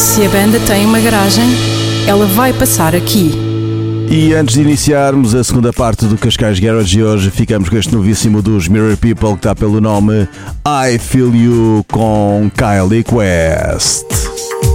Se a banda tem uma garagem, ela vai passar aqui. E antes de iniciarmos a segunda parte do Cascais Garage de hoje, ficamos com este novíssimo dos Mirror People que está pelo nome I Feel You com Kylie Quest.